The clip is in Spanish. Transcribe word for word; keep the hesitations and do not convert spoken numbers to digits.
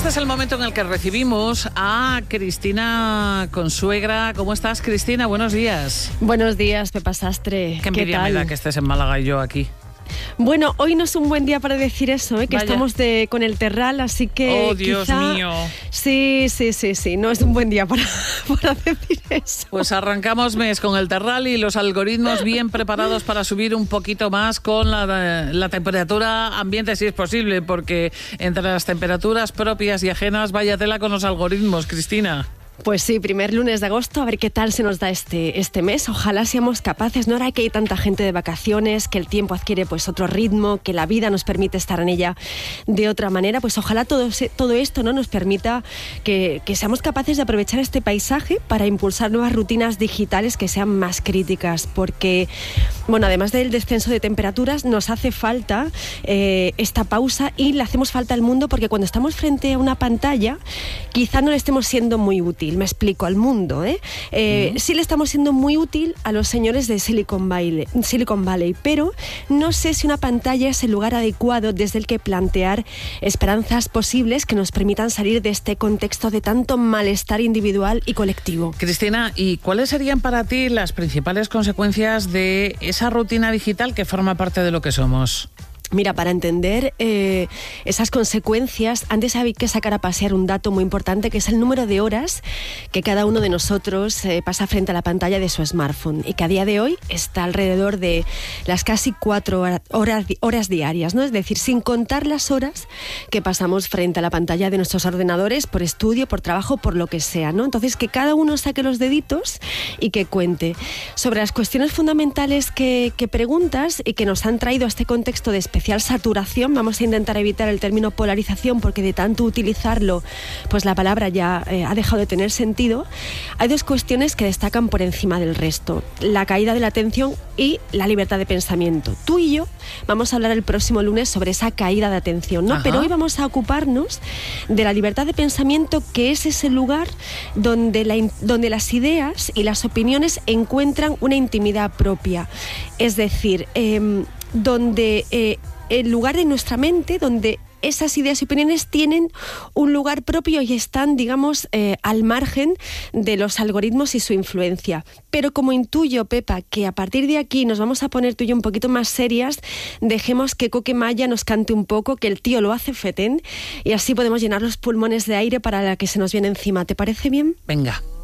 este es el momento en el que recibimos a Cristina Consuegra. ¿Cómo estás, Cristina? Buenos días. Buenos días, Pepa Sastre. Qué envidia ¿Qué tal? me da que estés en Málaga y yo aquí. Bueno, hoy no es un buen día para decir eso, ¿eh? Que Vaya. estamos de, con el Terral, así que Oh, Dios quizá... mío. Sí, sí, sí, sí, no es un buen día para, para decir eso. Pues arrancamos mes con el Terral y los algoritmos bien preparados para subir un poquito más con la, la temperatura ambiente, si es posible, porque entre las temperaturas propias y ajenas, vaya tela con los algoritmos, Cristina. Pues sí, primer lunes de agosto, a ver qué tal se nos da este, este mes. Ojalá seamos capaces, no ahora que hay tanta gente de vacaciones, que el tiempo adquiere pues otro ritmo, que la vida nos permite estar en ella de otra manera, pues ojalá todo, todo esto, ¿no?, nos permita que, que seamos capaces de aprovechar este paisaje para impulsar nuevas rutinas digitales que sean más críticas, porque, bueno, además del descenso de temperaturas, nos hace falta eh, esta pausa y le hacemos falta al mundo, porque cuando estamos frente a una pantalla, quizá no le estemos siendo muy útil. Me explico, al mundo, ¿eh? Eh, mm. Sí le estamos siendo muy útil a los señores de Silicon Valley, Silicon Valley, pero no sé si una pantalla es el lugar adecuado desde el que plantear esperanzas posibles que nos permitan salir de este contexto de tanto malestar individual y colectivo. Cristina, ¿y cuáles serían para ti las principales consecuencias de esa rutina digital que forma parte de lo que somos? Mira, para entender eh, esas consecuencias, antes hay que sacar a pasear un dato muy importante, que es el número de horas que cada uno de nosotros eh, pasa frente a la pantalla de su smartphone, y que a día de hoy está alrededor de las casi cuatro horas, horas diarias, ¿no? Es decir, sin contar las horas que pasamos frente a la pantalla de nuestros ordenadores por estudio, por trabajo, por lo que sea, ¿no? Entonces, que cada uno saque los deditos y que cuente. Sobre las cuestiones fundamentales que, que preguntas y que nos han traído a este contexto de especial saturación, vamos a intentar evitar el término polarización, porque de tanto utilizarlo, pues la palabra ya eh, ha dejado de tener sentido. Hay dos cuestiones que destacan por encima del resto: la caída de la atención y la libertad de pensamiento. Tú y yo vamos a hablar el próximo lunes sobre esa caída de atención, ¿no? Ajá. Pero hoy vamos a ocuparnos de la libertad de pensamiento, que es ese lugar donde, la, donde las ideas y las opiniones encuentran una intimidad propia. Es decir, eh, donde eh, el lugar de nuestra mente, donde esas ideas y opiniones tienen un lugar propio y están, digamos, eh, al margen de los algoritmos y su influencia. Pero como intuyo, Pepa, que a partir de aquí nos vamos a poner tú y yo un poquito más serias, dejemos que Coque Maya nos cante un poco, que el tío lo hace fetén, y así podemos llenar los pulmones de aire para la que se nos viene encima. ¿Te parece bien? Venga.